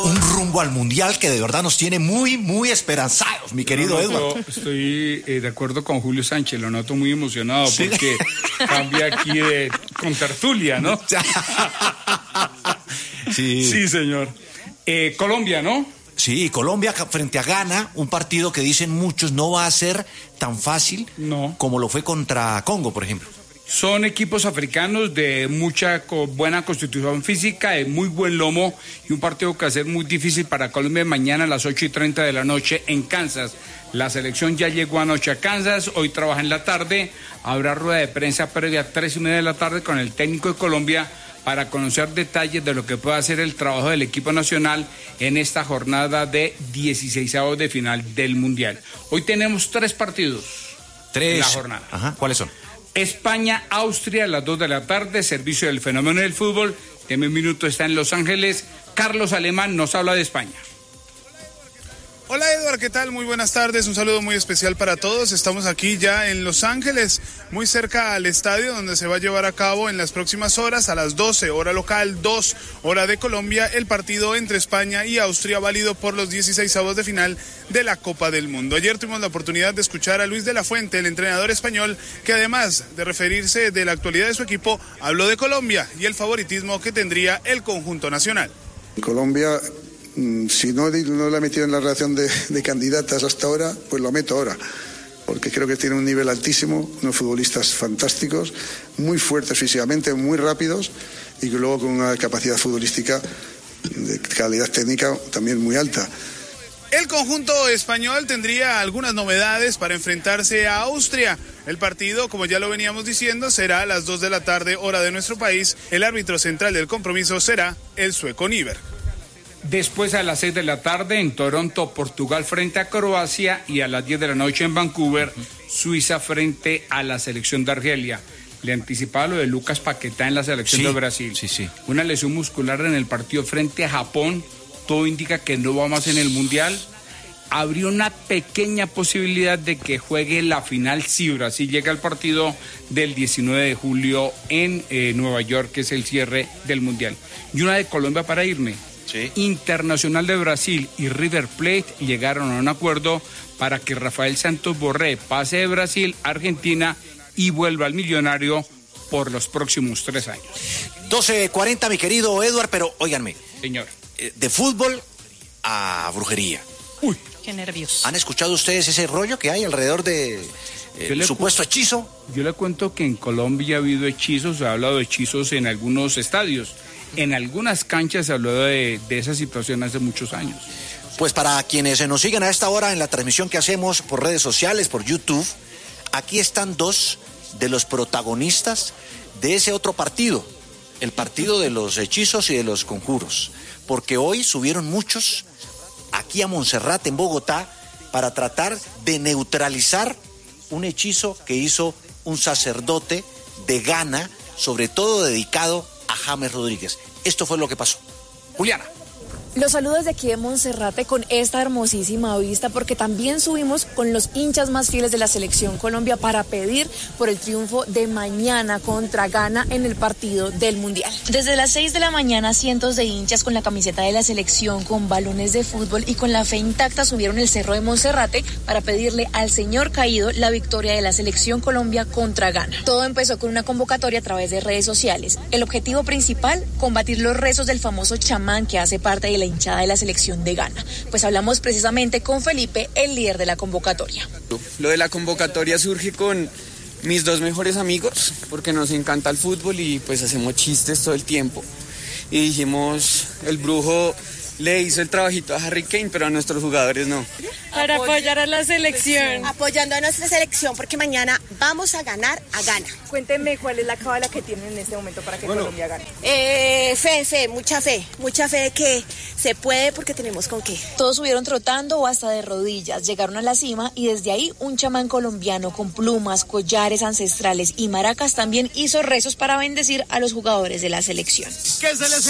un rumbo al Mundial que de verdad nos tiene muy, muy esperanzados, mi querido Eduardo. Estoy de acuerdo con Julio Sánchez, lo noto muy emocionado porque cambia aquí de contertulia, ¿no? Sí, señor. Colombia, ¿no? Sí, Colombia frente a Ghana, un partido que dicen muchos no va a ser tan fácil como lo fue contra Congo, por ejemplo. Son equipos africanos de mucha buena constitución física, de muy buen lomo y un partido que va a ser muy difícil para Colombia mañana a las 8:30 de la noche en Kansas. La selección ya llegó anoche a Kansas, hoy trabaja en la tarde, habrá rueda de prensa previa a 3:30 de la tarde con el técnico de Colombia para conocer detalles de lo que pueda ser el trabajo del equipo nacional en esta jornada de 16avos de final del Mundial. Hoy tenemos 3 partidos en la jornada. Ajá. ¿Cuáles son? España, Austria a las 2 de la tarde, servicio del fenómeno del fútbol. En un minuto está en Los Ángeles. Carlos Alemán nos habla de España. Hola Eduardo, ¿qué tal? Muy buenas tardes, un saludo muy especial para todos. Estamos aquí ya en Los Ángeles, muy cerca al estadio donde se va a llevar a cabo en las próximas horas, a las 12, hora local, 2, hora de Colombia, el partido entre España y Austria, válido por los 16avos de final de la Copa del Mundo. Ayer tuvimos la oportunidad de escuchar a Luis de la Fuente, el entrenador español, que además de referirse de la actualidad de su equipo, habló de Colombia y el favoritismo que tendría el conjunto nacional. Colombia, si no la he metido en la relación de candidatas hasta ahora, pues lo meto ahora, porque creo que tiene un nivel altísimo, unos futbolistas fantásticos, muy fuertes físicamente, muy rápidos y que luego con una capacidad futbolística de calidad técnica también muy alta. El conjunto español tendría algunas novedades para enfrentarse a Austria. El partido, como ya lo veníamos diciendo, será a las 2 de la tarde, hora de nuestro país. El árbitro central del compromiso será el sueco Nyberg. Después a las 6 de la tarde en Toronto, Portugal frente a Croacia y a las 10 de la noche en Vancouver, Suiza frente a la selección de Argelia. Le anticipaba lo de Lucas Paquetá en la selección de Brasil. Sí. Una lesión muscular en el partido frente a Japón, todo indica que no va más en el Mundial. Habría una pequeña posibilidad de que juegue la final si Brasil llega al partido del 19 de julio en Nueva York, que es el cierre del Mundial. Y una de Colombia para irme. Sí. Internacional de Brasil y River Plate llegaron a un acuerdo para que Rafael Santos Borré pase de Brasil a Argentina y vuelva al Millonario por los próximos 3 años. 12:40, mi querido Eduardo, pero óiganme. Señor. De fútbol a brujería. Uy, qué nervios. ¿Han escuchado ustedes ese rollo que hay alrededor de supuesto hechizo? Yo le cuento que en Colombia ha habido hechizos, se ha hablado de hechizos en algunos estadios. En algunas canchas se habló de esa situación hace muchos años. Pues para quienes nos siguen a esta hora en la transmisión que hacemos por redes sociales, por YouTube, aquí están 2 de los protagonistas de ese otro partido, el partido de los hechizos y de los conjuros, porque hoy subieron muchos aquí a Montserrat, en Bogotá, para tratar de neutralizar un hechizo que hizo un sacerdote de Ghana, sobre todo dedicado a James Rodríguez. Esto fue lo que pasó. Juliana. Los saludos de aquí de Monserrate con esta hermosísima vista, porque también subimos con los hinchas más fieles de la selección Colombia para pedir por el triunfo de mañana contra Ghana en el partido del Mundial. Desde las 6 de la mañana, cientos de hinchas con la camiseta de la selección, con balones de fútbol y con la fe intacta subieron el cerro de Monserrate para pedirle al señor caído la victoria de la selección Colombia contra Ghana. Todo empezó con una convocatoria a través de redes sociales. El objetivo principal, combatir los rezos del famoso chamán que hace parte de la hinchada de la selección de Ghana. Pues hablamos precisamente con Felipe, el líder de la convocatoria. Lo de la convocatoria surge con mis 2 mejores amigos, porque nos encanta el fútbol y pues hacemos chistes todo el tiempo. Y dijimos, el brujo le hizo el trabajito a Harry Kane, pero a nuestros jugadores no. Para apoyar a la selección. Apoyando a nuestra selección, porque mañana vamos a ganar a Ghana. Cuéntenme cuál es la cábala que tienen en este momento para que Colombia gane. Mucha fe de que se puede, porque tenemos con qué. Todos subieron trotando o hasta de rodillas, llegaron a la cima y desde ahí un chamán colombiano con plumas, collares ancestrales y maracas también hizo rezos para bendecir a los jugadores de la selección. Que se les